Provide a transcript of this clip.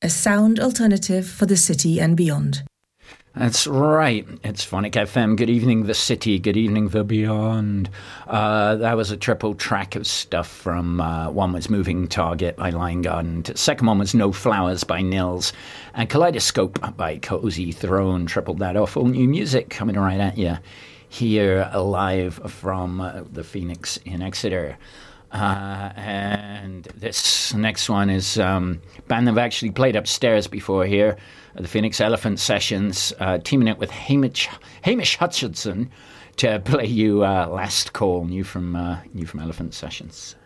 a sound alternative for the city and beyond. That's right. It's Phonic FM. Good evening, the city. Good evening, the beyond. That was a triple track of stuff from one was Moving Target by Lion Garden. Second one was No Flowers by Nils. And Kaleidoscope by Cozy Throne. Tripled that off. All new music coming right at you here live from the Phoenix in Exeter. And this next one is band that I've actually played upstairs before here, the Phoenix Elephant Sessions, teaming up with Hamish Hutchinson to play you Last Call, new from Elephant Sessions.